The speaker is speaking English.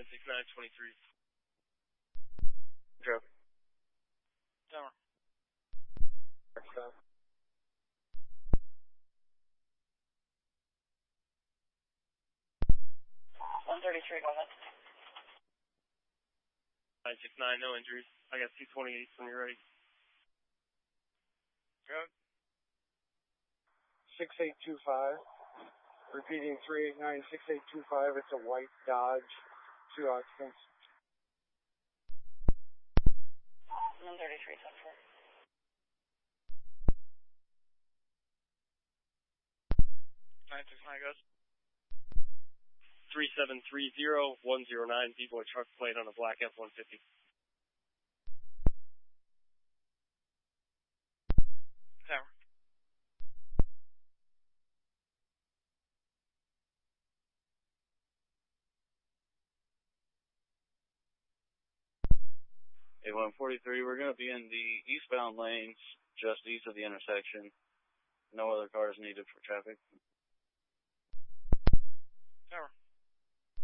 106923. Joe. Tower. 133, go ahead. 969, no injuries. I got 228 when you're ready. Joe. 6825. Repeating 389 6825. It's a white Dodge, 2 occupants. 133, 10-4. 969 goes. 3730-109, B-Boy truck plate on a black F-150. Tower. 143, we're going to be in the eastbound lanes just east of the intersection. No other cars needed for traffic. Tower.